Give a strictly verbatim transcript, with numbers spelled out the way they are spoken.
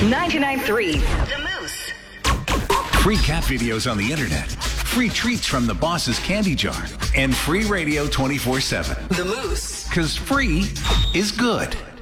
ninety-nine point three The Moose. Free cat videos on the internet, free treats from the boss's candy jar, and free radio twenty-four seven. The Moose. Because free is good.